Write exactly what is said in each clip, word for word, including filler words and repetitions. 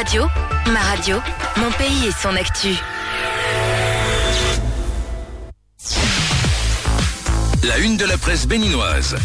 Radio, ma radio, mon pays et son actu. La une de la presse béninoise.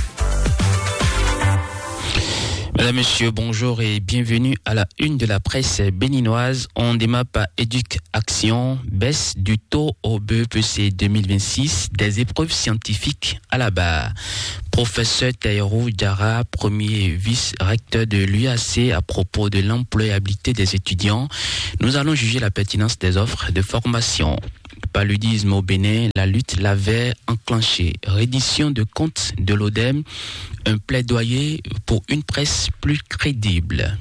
Mesdames, Messieurs, bonjour et bienvenue à la une de la presse béninoise. On démarre par Éduc Action, baisse du taux au B E P C deux mille vingt-six, des épreuves scientifiques à la barre. Professeur Taïrou Diarra, premier vice-recteur de l'U A C, à propos de l'employabilité des étudiants, nous allons juger la pertinence des offres de formation. Paludisme au Bénin, la lutte l'avait enclenché. Reddition de comptes de l'Odem, un plaidoyer pour une presse plus crédible.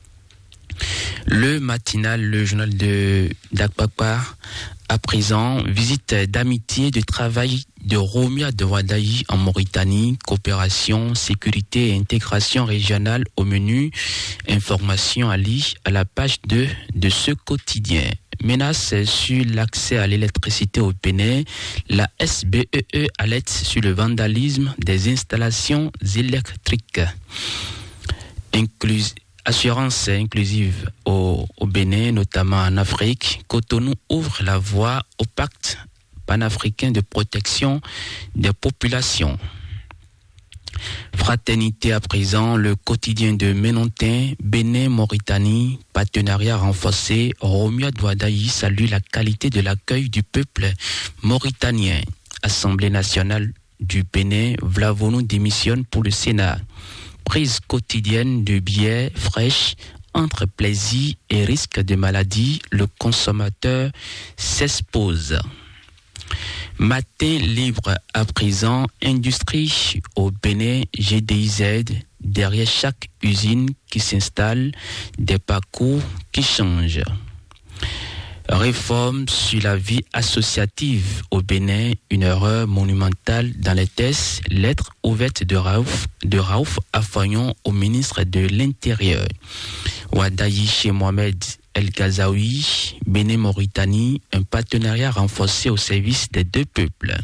Le matinal, le journal de d'Akpakpa, à présent, visite d'amitié, de travail de Romia de Wadaï en Mauritanie, coopération, sécurité et intégration régionale au menu, information à lire à la page deux de ce quotidien. Menace sur l'accès à l'électricité au Bénin, la S B E E alerte sur le vandalisme des installations électriques. Inclus- assurance inclusive au, au Bénin, notamment en Afrique, Cotonou ouvre la voie au pacte panafricain de protection des populations. Fraternité à présent, le quotidien de Ménontin, Bénin, Mauritanie, partenariat renforcé, Romia Douadaï salue la qualité de l'accueil du peuple mauritanien. Assemblée nationale du Bénin, Vlavonou démissionne pour le Sénat. Prise quotidienne de billets fraîches, entre plaisir et risque de maladie, le consommateur s'expose. Matin libre à présent, industrie au Bénin, G D I Z, derrière chaque usine qui s'installe, des parcours qui changent. Réforme sur la vie associative au Bénin, une erreur monumentale dans les tests, lettre ouverte de Raouf, de Raouf Afagnon au ministre de l'Intérieur. Wadaï chez Mohamed El Gazaoui, Bénin Mauritanie, un partenariat renforcé au service des deux peuples.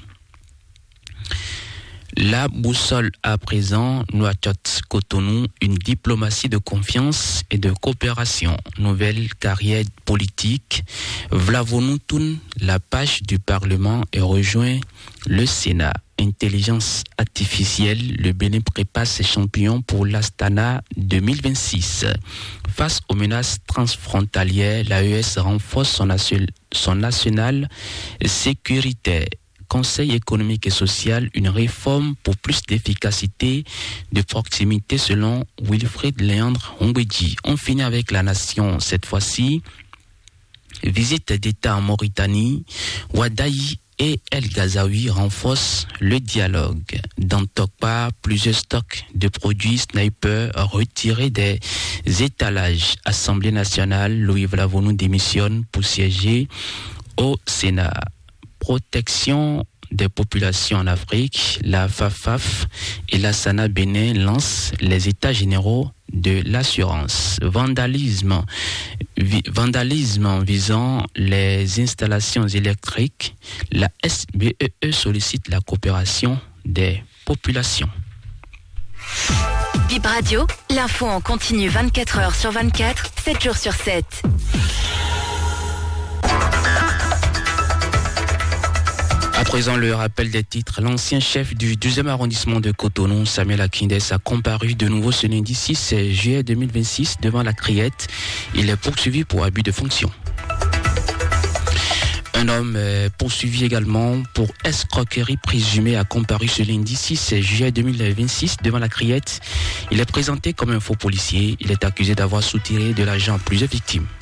La boussole à présent, Nouakchott Cotonou, une diplomatie de confiance et de coopération. Nouvelle carrière politique. Vlavonou tourne la page du Parlement et rejoint le Sénat. Intelligence artificielle, le Bénin prépare ses champions pour l'Astana deux mille vingt-six. Face aux menaces transfrontalières, l'A E S renforce son, nation, son national sécuritaire. Conseil économique et social, une réforme pour plus d'efficacité, de proximité selon Wilfried Léandre Hongwedji. On finit avec la nation cette fois-ci. Visite d'État en Mauritanie, Wadaï et El Gazaoui renforcent le dialogue. Dans Tokpa, plusieurs stocks de produits Sniper retirés des étalages. Assemblée nationale, Louis Vlavonou démissionne pour siéger au Sénat. Protection des populations en Afrique, la FAFAF et la SANA Bénin lancent les états généraux de l'assurance. Vandalisme, vi, vandalisme visant les installations électriques, la S B E E sollicite la coopération des populations. Bip Radio, l'info en continu vingt-quatre heures sur vingt-quatre, sept jours sur sept. À présent, le rappel des titres. L'ancien chef du douzième arrondissement de Cotonou, Samuel Akindes, a comparu de nouveau ce lundi six juillet deux mille vingt-six devant la Criette. Il est poursuivi pour abus de fonction. Un homme euh, poursuivi également pour escroquerie présumée a comparu ce lundi six juillet deux mille vingt-six devant la Criette. Il est présenté comme un faux policier. Il est accusé d'avoir soutiré de l'argent à plusieurs victimes.